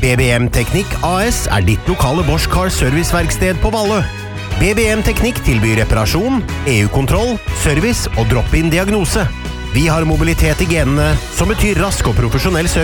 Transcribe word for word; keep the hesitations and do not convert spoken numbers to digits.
B B M Teknikk A S er ditt lokale Bosch Car Serviceverksted på Valle. B B M Teknikk tilbyr reparasjon, E U-kontroll, service og drop-in diagnose. Vi har mobilitet i genene, som betyr rask og profesjonell søk